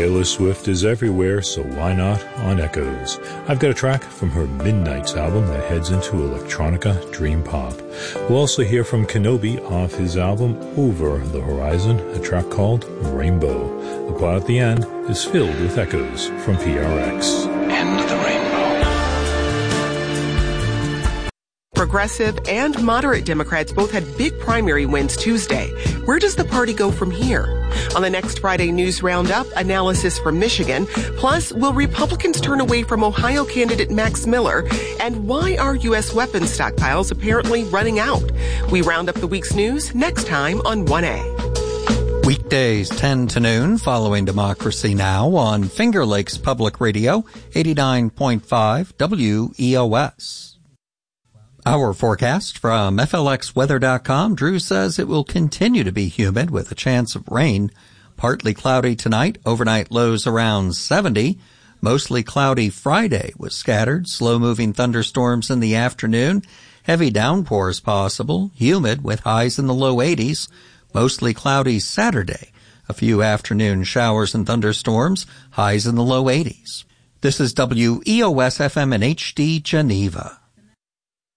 Taylor Swift is everywhere, so why not on Echoes? I've got a track from her Midnights album that heads into electronica dream pop. We'll also hear from Kenobi off his album Over the Horizon, a track called Rainbow. The plot at the end is filled with echoes from PRX. End the rainbow. Progressive and moderate Democrats both had big primary wins Tuesday. Where does the party go from here? On the next Friday News Roundup, analysis from Michigan. Plus, will Republicans turn away from Ohio candidate Max Miller? And why are U.S. weapons stockpiles apparently running out? We round up the week's news next time on 1A. Weekdays 10 to noon following Democracy Now! On Finger Lakes Public Radio, 89.5 WEOS. Our forecast from FLXweather.com. Drew says it will continue to be humid with a chance of rain. Partly cloudy tonight, overnight lows around 70. Mostly cloudy Friday with scattered, slow-moving thunderstorms in the afternoon. Heavy downpours possible, humid with highs in the low 80s. Mostly cloudy Saturday. A few afternoon showers and thunderstorms, highs in the low 80s. This is WEOS FM in HD Geneva.